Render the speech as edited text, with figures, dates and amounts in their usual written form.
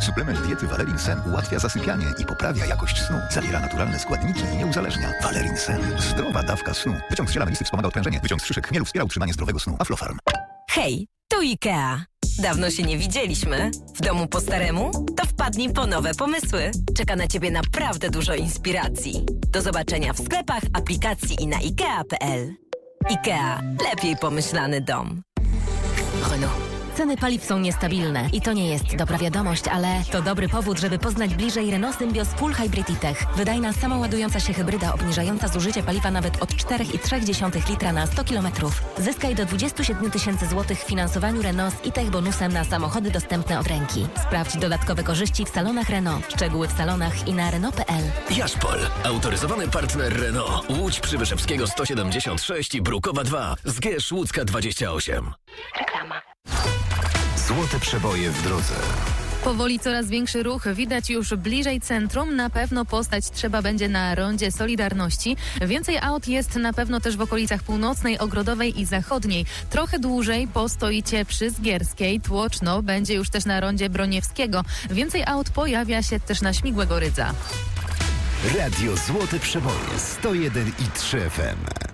Suplement diety Valerin Sen ułatwia zasypianie i poprawia jakość snu. Zawiera naturalne składniki i nie uzależnia. Valerin Sen. Zdrowa dawka snu. Wyciąg z ziela melisy wspomaga odprężenie. Wyciąg z szyszek chmielu wspiera utrzymanie zdrowego snu. Aflofarm. Hej, tu IKEA. Dawno się nie widzieliśmy. W domu po staremu? To wpadnij po nowe pomysły. Czeka na Ciebie naprawdę dużo inspiracji. Do zobaczenia w sklepach, aplikacji i na IKEA.pl. IKEA. Lepiej pomyślany dom. Renault. Ceny paliw są niestabilne i to nie jest dobra wiadomość, ale to dobry powód, żeby poznać bliżej Renault Symbioz Full Hybrid e-Tech. Wydajna, samoładująca się hybryda obniżająca zużycie paliwa nawet od 4,3 litra na 100 km. Zyskaj do 27 000 zł w finansowaniu Renault z e-Tech bonusem na samochody dostępne od ręki. Sprawdź dodatkowe korzyści w salonach Renault. Szczegóły w salonach i na Renault.pl. Jaszpol. Autoryzowany partner Renault. Łódź Przybyszewskiego 176 i Brukowa 2. Zgierz Łódzka 28. Reklama. Złote przeboje w drodze. Powoli coraz większy ruch widać już bliżej centrum. Na pewno postać trzeba będzie na rondzie Solidarności. Więcej aut jest na pewno też w okolicach Północnej, Ogrodowej i Zachodniej. Trochę dłużej postoicie przy Zgierskiej. Tłoczno będzie już też na rondzie Broniewskiego. Więcej aut pojawia się też na Śmigłego Rydza. Radio Złote Przeboje 101,3 FM.